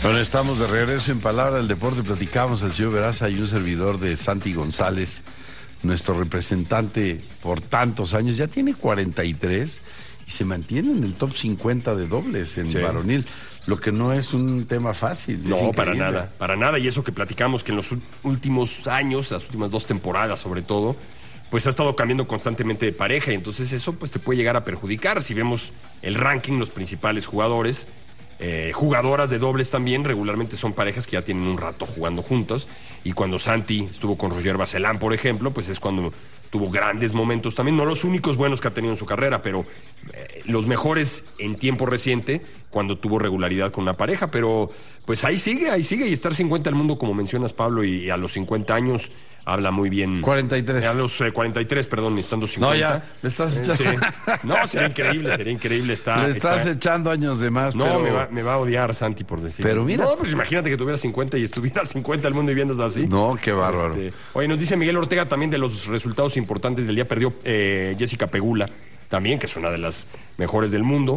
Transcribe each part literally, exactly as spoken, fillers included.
Bueno, estamos de regreso en Palabra del Deporte. Platicamos el señor Veraza y un servidor de Santi González, nuestro representante por tantos años. Ya tiene cuarenta y tres y se mantiene en el top cincuenta de dobles en sí. varonil, lo que no es un tema fácil. No, para nada, para nada. Y eso que platicamos que en los últimos años, las últimas dos temporadas sobre todo, pues ha estado cambiando constantemente de pareja y entonces eso pues te puede llegar a perjudicar. Si vemos el ranking, los principales jugadores, eh, jugadoras de dobles también, regularmente son parejas que ya tienen un rato jugando juntos, y cuando Santi estuvo con Roger Bacelán, por ejemplo, pues es cuando tuvo grandes momentos también, no los únicos buenos que ha tenido en su carrera, pero eh, los mejores en tiempo reciente, cuando tuvo regularidad con una pareja, pero pues ahí sigue, ahí sigue, y estar cincuenta al mundo, como mencionas, Pablo, y, y a los cincuenta años habla muy bien. cuarenta y tres. A los eh, cuarenta y tres, perdón, estando cincuenta. No, ya, le estás echando. Eh, sí. No, sería increíble, sería increíble. Está, le estás está... echando años de más, no, pero... me va, me va a odiar Santi por decir. Pero mira... No, pues imagínate que tuviera cincuenta y estuviera cincuenta al mundo y viéndose así. No, qué bárbaro. Este... Oye, nos dice Miguel Ortega también de los resultados importantes del día. Perdió eh, Jessica Pegula también, que es una de las mejores del mundo.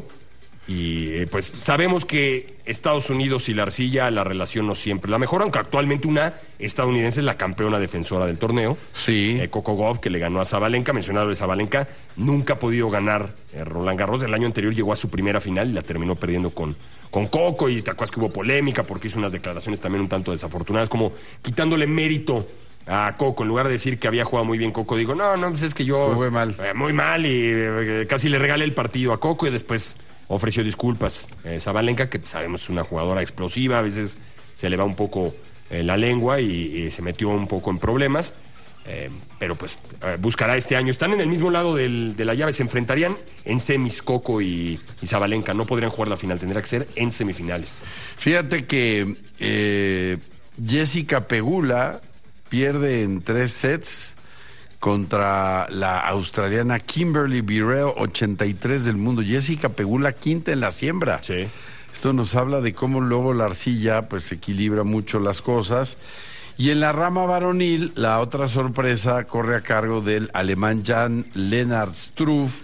Y eh, pues sabemos que Estados Unidos y la arcilla, la relación no siempre la mejor, aunque actualmente una estadounidense es la campeona defensora del torneo. Sí. Eh, Coco Gauff, que le ganó a Sabalenka, mencionado de Sabalenka, nunca ha podido ganar eh, Roland Garros. El año anterior llegó a su primera final y la terminó perdiendo con, con Coco, y te acuerdas que hubo polémica porque hizo unas declaraciones también un tanto desafortunadas, como quitándole mérito a Coco. En lugar de decir que había jugado muy bien Coco, digo, no, no, pues es que yo... Muy mal. Eh, muy mal, y eh, casi le regalé el partido a Coco y después... ofreció disculpas. Eh, Sabalenka, que sabemos es una jugadora explosiva, a veces se le va un poco eh, la lengua y, y se metió un poco en problemas, eh, pero pues eh, buscará este año. Están en el mismo lado del, de la llave, se enfrentarían en semis Coco y, y Sabalenka. No podrían jugar la final, tendría que ser en semifinales. Fíjate que eh, Jessica Pegula pierde en tres sets contra la australiana Kimberly Birrell, ochenta y tres del mundo. Jessica Pegula, quinta en la siembra. Sí. Esto nos habla de cómo luego la arcilla pues equilibra mucho las cosas. Y en la rama varonil, la otra sorpresa corre a cargo del alemán Jan-Lennard Struff,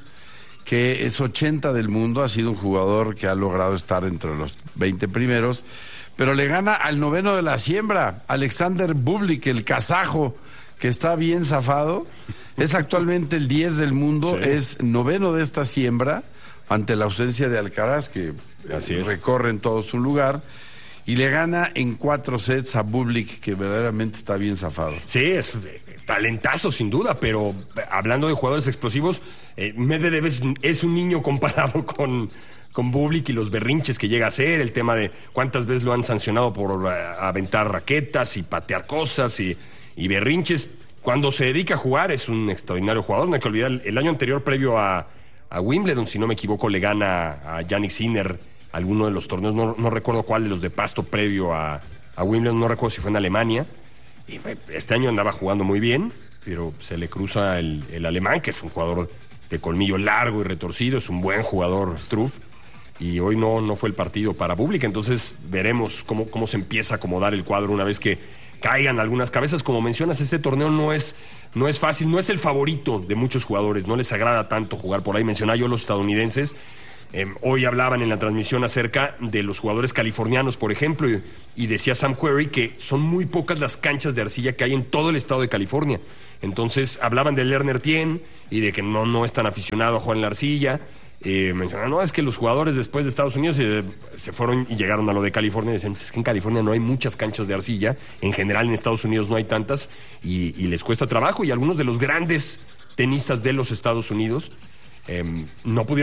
que es ochenta del mundo, ha sido un jugador que ha logrado estar entre los veinte primeros, pero le gana al noveno de la siembra, Alexander Bublik, el kazajo, que está bien zafado, es actualmente el diez del mundo, sí. Es noveno de esta siembra, ante la ausencia de Alcaraz, que Así es. recorre en todo su lugar, y le gana en cuatro sets a Bublik, que verdaderamente está bien zafado. Sí, es talentazo sin duda, pero hablando de jugadores explosivos, eh, Medvedev es, es un niño comparado con... con Bublik y los berrinches que llega a hacer, el tema de cuántas veces lo han sancionado por uh, aventar raquetas y patear cosas y... y berrinches. Cuando se dedica a jugar es un extraordinario jugador. No hay que olvidar, el año anterior, previo a, a Wimbledon, si no me equivoco, le gana a Jannik Sinner alguno de los torneos, no, no recuerdo cuál de los de pasto previo a, a Wimbledon, no recuerdo si fue en Alemania, y este año andaba jugando muy bien, pero se le cruza el, el alemán, que es un jugador de colmillo largo y retorcido, es un buen jugador, Struff, y hoy no, no fue el partido para Bublik. Entonces veremos cómo, cómo se empieza a acomodar el cuadro una vez que caigan algunas cabezas. Como mencionas, este torneo no es, no es fácil, no es el favorito de muchos jugadores, no les agrada tanto jugar por ahí. Mencionaba yo los estadounidenses, eh, hoy hablaban en la transmisión acerca de los jugadores californianos, por ejemplo, y, y decía Sam Querrey que son muy pocas las canchas de arcilla que hay en todo el estado de California. Entonces hablaban de Lerner Tien y de que no, no es tan aficionado a jugar en la arcilla. Eh, mencionaron, no, es que los jugadores después de Estados Unidos se, se fueron y llegaron a lo de California y decían, es que en California no hay muchas canchas de arcilla, en general en Estados Unidos no hay tantas, y, y les cuesta trabajo, y algunos de los grandes tenistas de los Estados Unidos eh, no pudieron